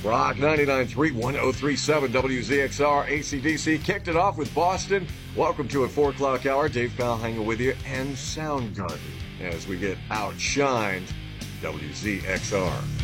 Rock 99.3, 103.7 WZXR. AC/DC kicked it off with Boston. Welcome to a 4 o'clock hour. Dave Powell hanging with you, and Soundgarden as we get outshined. WZXR.